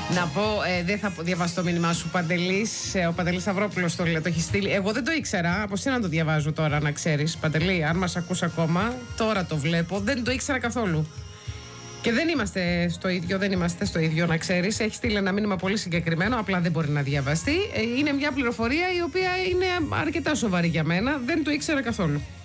Να πω, δεν θα διαβάσω το μήνυμά σου, Παντελής. Ο Παντελής Σταυρόπουλος το έχει στείλει. Εγώ δεν το ήξερα. Από σένα το διαβάζω τώρα, να ξέρεις. Παντελή, αν μας ακούς ακόμα, τώρα το βλέπω. Δεν το ήξερα καθόλου. Και δεν είμαστε στο ίδιο, να ξέρεις. Έχει στείλει ένα μήνυμα πολύ συγκεκριμένο, απλά δεν μπορεί να διαβαστεί. Είναι μια πληροφορία η οποία είναι αρκετά σοβαρή για μένα. Δεν το ήξερα καθόλου.